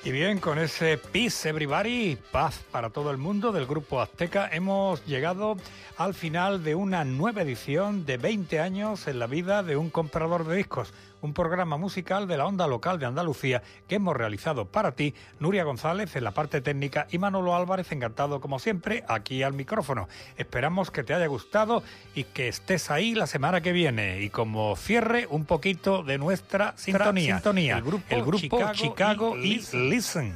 Y bien, con ese Peace Everybody, paz para todo el mundo del Grupo Azteca, hemos llegado al final de una nueva edición de 20 años en la vida de un comprador de discos, un programa musical de la onda local de Andalucía que hemos realizado para ti, Nuria González en la parte técnica y Manolo Álvarez, encantado como siempre, aquí al micrófono. Esperamos que te haya gustado y que estés ahí la semana que viene. Y como cierre, un poquito de nuestra sintonía. El grupo Chicago y Listen.